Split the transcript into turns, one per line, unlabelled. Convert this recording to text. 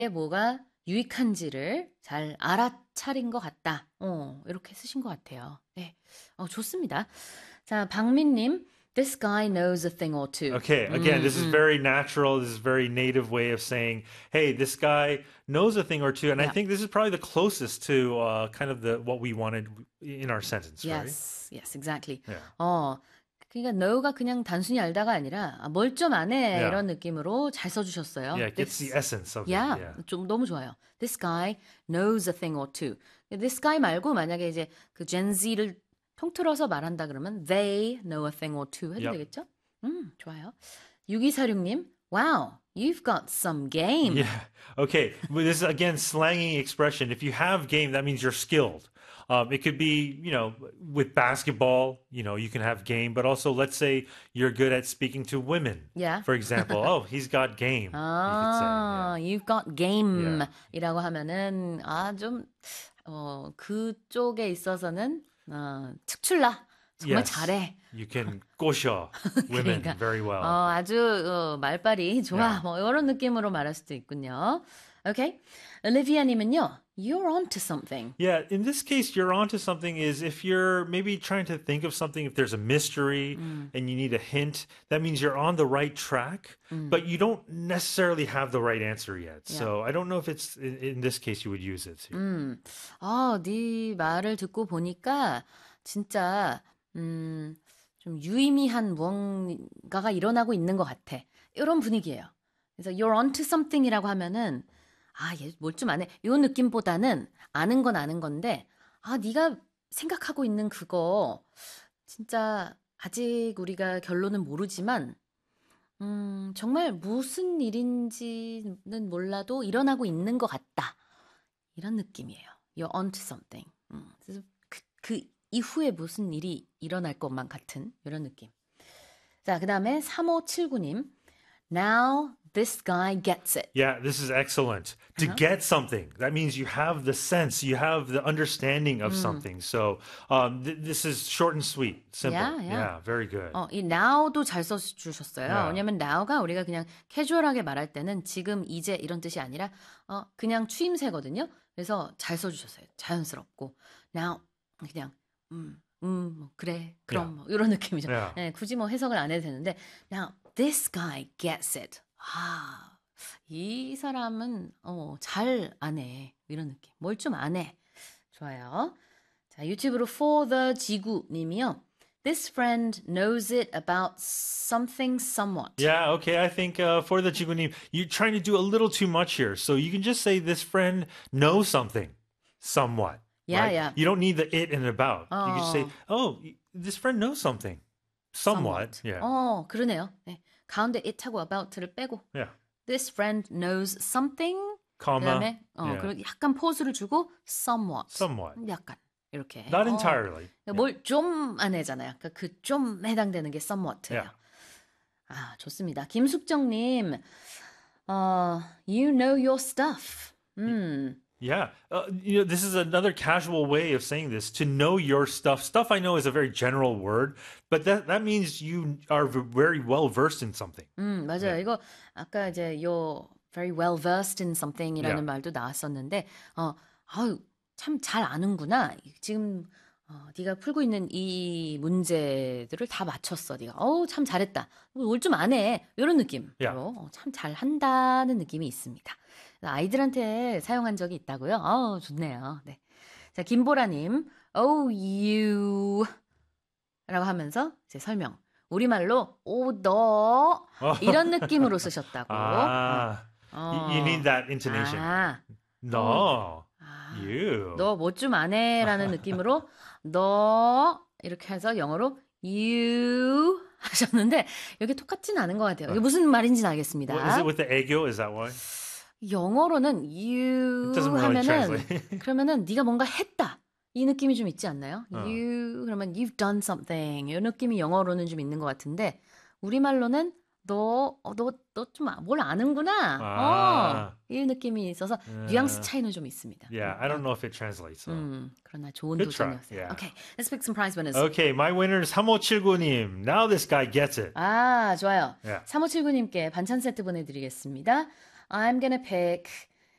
뭐가 유익한지를 잘 알아차린 것 같다. 이렇게 쓰신 것 같아요. 네, 좋습니다. 자, 박민님, this guy knows a thing or two.
Okay, again, this is very natural. This is very native way of saying, hey, this guy knows a thing or two. And I
Yeah.
think this is probably the closest to kind of what we wanted in our sentence, right?
Yes, exactly.
Yeah.
그러니까 know가 그냥 단순히 알다가 아니라 뭘 좀 아네
Yeah.
이런 느낌으로 잘 써주셨어요.
Yeah, it gets the essence of
yeah,
it. Yeah.
좀 너무 좋아요. This guy knows a thing or two. This guy 말고 만약에 이제 그 Gen Z를 통틀어서 말한다 그러면 they know a thing or two 해도
Yep.
되겠죠? 좋아요. 6246님, wow, you've got some game.
Yeah. Okay. But this is again slanging expression. If you have game, that means you're skilled. It could be, with basketball, you can have game, but also let's say you're good at speaking to women.
Yeah.
For example, oh, he's got game. You could say. Yeah.
You've got game. 이라고 하면은, 좀, 그쪽에 있어서는, 특출나. 정말
Yes.
잘해.
You can 꼬셔 women
그러니까,
very well.
아주 말빨이 좋아.
Yeah.
뭐 이런 느낌으로 말할 수도 있군요. Okay. 올리비아님은요. You're onto something.
Yeah, in this case, you're onto something is if you're maybe trying to think of something, if there's a mystery and you need a hint, that means you're on the right track, but you don't necessarily have the right answer yet.
Yeah.
So I don't know if it's, in this case, you would use it.
네 말을 듣고 보니까 진짜 좀 유의미한 무언가가 일어나고 있는 것 같아. 이런 분위기예요. 그래서 you're onto something이라고 하면은 얘 뭘 좀 아네. 이 느낌보다는 아는 건 아는 건데 네가 생각하고 있는 그거 진짜 아직 우리가 결론은 모르지만 정말 무슨 일인지는 몰라도 일어나고 있는 것 같다. 이런 느낌이에요. You're onto something. 그래서 그 이후에 무슨 일이 일어날 것만 같은 이런 느낌. 자, 그 다음에 3579님. Now this guy gets it.
Yeah, this is excellent. To get something, that means you have the sense, you have the understanding of something. So this is short and sweet, simple.
Yeah.
Very good.
이 now도 잘 써주셨어요.
Yeah.
왜냐면 now가 우리가 그냥 캐주얼하게 말할 때는 지금, 이제 이런 뜻이 아니라 그냥 추임새거든요. 그래서 잘 써주셨어요. 자연스럽고. Now 그냥 뭐 그래, 그럼 뭐 이런 느낌이죠.
Yeah.
네, 굳이 뭐 해석을 안 해도 되는데 Now this guy gets it. 이 사람은 잘 아네. 이런 느낌. 뭘 좀 아네. 좋아요. 자, 유튜브로 For the 지구 님이요. This friend knows it about something somewhat.
Yeah, okay. I think for the Jigunim, you're trying to do a little too much here. So you can just say this friend knows something somewhat.
Yeah,
right?
yeah.
You don't need the it and about. You can just say, this friend knows something somewhat. Yeah.
그러네요. 네. 가운데 it하고 about를 빼고.
Yeah.
This friend knows something.
Comma.
그다음에
Yeah.
그리고 약간 포즈를 주고 somewhat.
Somewhat.
약간 이렇게.
Not entirely.
뭘 좀 안 해잖아요. 그러니까 그 좀 해당되는 게 somewhat예요.
Yeah.
좋습니다. 김숙정님, you know your stuff.
Yeah. This is another casual way of saying this. To know your stuff. Stuff, I know, is a very general word, but that means you are very well versed in something.
맞아요. 이거 아까 이제 you're very well versed in something이라는 말도 나왔었는데, 참 잘 아는구나. 지금 네가 풀고 있는 이 문제들을 다 맞췄어. 네가 참 잘했다. 뭘 좀 안 해. 이런 느낌으로 참 잘한다는 느낌이 있습니다. 아이들한테 사용한 적이 있다고요? 좋네요. 네. 자, 김보라님, you 라고 하면서 이제 설명. 우리말로 너 이런 느낌으로 쓰셨다고.
You need that intonation. No. You.
너 뭐 좀 안 해라는 느낌으로 너 이렇게 해서 영어로 you 하셨는데 여기 똑같진 않은 것 같아요. 이게 무슨 말인지는 알겠습니다.
Is it with the 애교? Is that why?
영어로는 you 하면은 그러면은 네가 뭔가 했다 이 느낌이 좀 있지 않나요? You 그러면 you've done something 이 느낌이 영어로는 좀 있는 것 같은데 우리말로는 너 좀 뭘 아는구나. 이 느낌이 있어서 뉘앙스 차이는 좀 있습니다.
Yeah, I don't know if it translates. So.
그러나 좋은
Good try.
도전이었어요.
Yeah.
Okay, let's pick some prize winners.
Okay, my winner is 3579님. Now this guy gets it.
좋아요.
Yeah.
3579님께 반찬 세트 보내드리겠습니다. I'm gonna pick